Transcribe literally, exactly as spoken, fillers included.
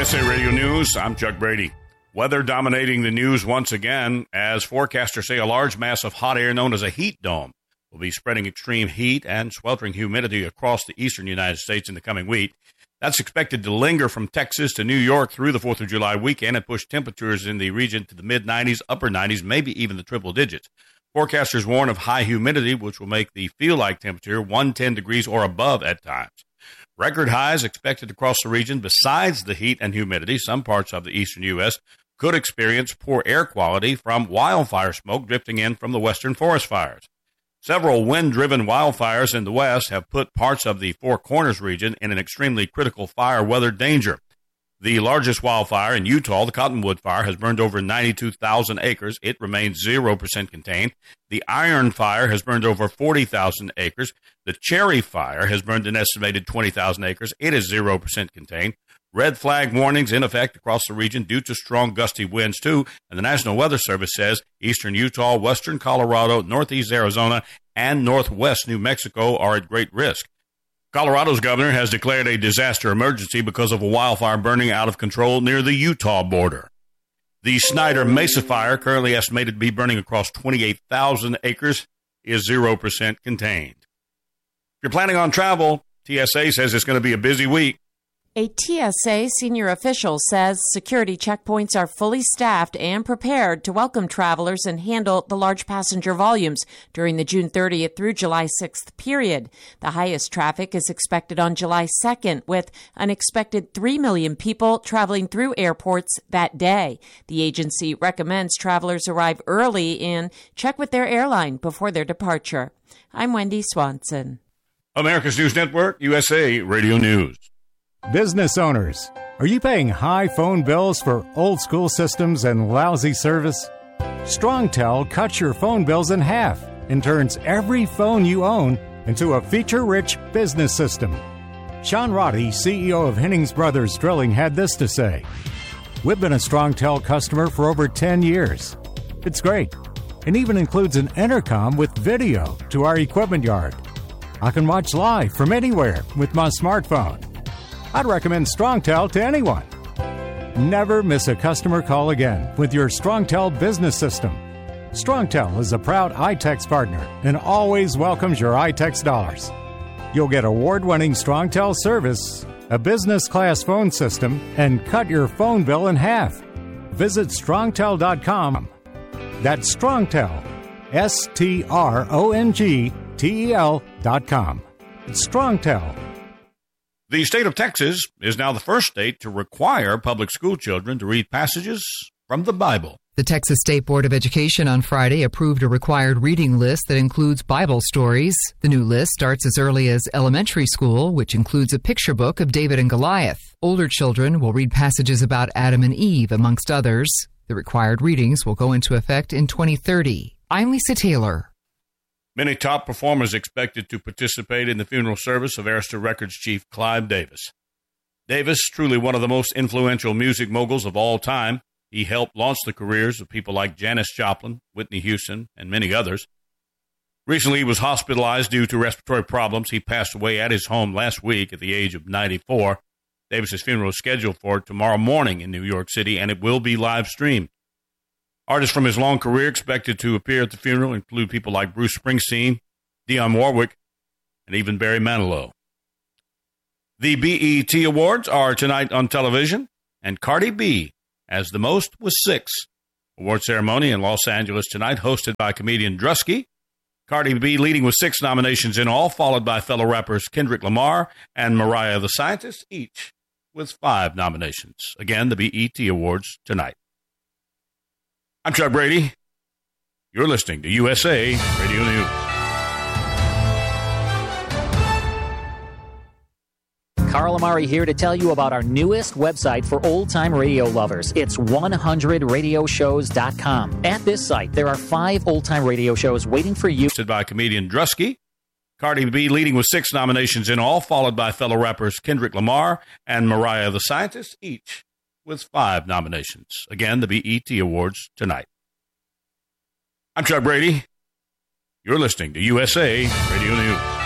S A Radio News, I'm Chuck Brady. Weather dominating the news once again as forecasters say a large mass of hot air known as a heat dome will be spreading extreme heat and sweltering humidity across the eastern United States in the coming week. That's expected to linger from Texas to New York through the fourth of July weekend and push temperatures in the region to the mid-nineties, upper nineties, maybe even the triple digits. Forecasters warn of high humidity, which will make the feel-like temperature one hundred ten degrees or above at times. Record highs expected across the region. Besides the heat and humidity, some parts of the eastern U S could experience poor air quality from wildfire smoke drifting in from the western forest fires. Several wind-driven wildfires in the west have put parts of the Four Corners region in an extremely critical fire weather danger. The largest wildfire in Utah, the Cottonwood Fire, has burned over ninety-two thousand acres. It remains zero percent contained. The Iron Fire has burned over forty thousand acres. The Cherry Fire has burned an estimated twenty thousand acres. It is zero percent contained. Red flag warnings in effect across the region due to strong gusty winds, too. And the National Weather Service says eastern Utah, western Colorado, northeast Arizona, and northwest New Mexico are at great risk. Colorado's governor has declared a disaster emergency because of a wildfire burning out of control near the Utah border. The Snyder Mesa Fire, currently estimated to be burning across twenty-eight thousand acres, is zero percent contained. If you're planning on travel, T S A says it's going to be a busy week. A T S A senior official says security checkpoints are fully staffed and prepared to welcome travelers and handle the large passenger volumes during the June thirtieth through July sixth period. The highest traffic is expected on July second, with an expected three million people traveling through airports that day. The agency recommends travelers arrive early and check with their airline before their departure. I'm Wendy Swanson. America's News Network, U S A Radio News. Business owners, are you paying high phone bills for old-school systems and lousy service? StrongTel cuts your phone bills in half and turns every phone you own into a feature-rich business system. Sean Roddy, C E O of Hennings Brothers Drilling, had this to say. We've been a StrongTel customer for over ten years. It's great, and even includes an intercom with video to our equipment yard. I can watch live from anywhere with my smartphone. I'd recommend StrongTel to anyone. Never miss a customer call again with your StrongTel business system. StrongTel is a proud iTex partner and always welcomes your iTex dollars. You'll get award-winning StrongTel service, a business-class phone system, and cut your phone bill in half. Visit strongtel dot com. That's StrongTel, S T R O N G T E L dot com. It's StrongTel. The state of Texas is now the first state to require public school children to read passages from the Bible. The Texas State Board of Education on Friday approved a required reading list that includes Bible stories. The new list starts as early as elementary school, which includes a picture book of David and Goliath. Older children will read passages about Adam and Eve, amongst others. The required readings will go into effect in twenty thirty. I'm Lisa Taylor. Many top performers expected to participate in the funeral service of Arista Records chief Clive Davis. Davis, truly one of the most influential music moguls of all time, he helped launch the careers of people like Janis Joplin, Whitney Houston, and many others. Recently, he was hospitalized due to respiratory problems. He passed away at his home last week at the age of ninety-four. Davis's funeral is scheduled for tomorrow morning in New York City, and it will be live streamed. Artists from his long career expected to appear at the funeral include people like Bruce Springsteen, Dionne Warwick, and even Barry Manilow. The B E T Awards are tonight on television, and Cardi B has the most with six. Award ceremony in Los Angeles tonight, hosted by comedian Drusky. Cardi B leading with six nominations in all, followed by fellow rappers Kendrick Lamar and Mariah the Scientist, each with five nominations. Again, the B E T Awards tonight. I'm Chuck Brady. You're listening to U S A Radio News. Carl Amari here to tell you about our newest website for old-time radio lovers. It's one hundred radio shows dot com. At this site, there are five old-time radio shows waiting for you. Hosted by comedian Drusky. Cardi B leading with six nominations in all, followed by fellow rappers Kendrick Lamar and Mariah the Scientist, each with five nominations. Again, the B E T Awards tonight. I'm Chuck Brady. You're listening to U S A Radio News.